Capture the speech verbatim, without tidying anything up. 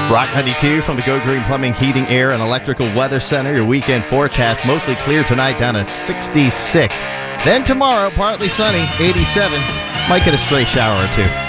Rock ninety-two from the Go Green Plumbing, Heating, Air, and Electrical Weather Center. Your weekend forecast, mostly clear tonight, down to sixty-six. Then tomorrow, partly sunny, eighty-seven. Might get a stray shower or two.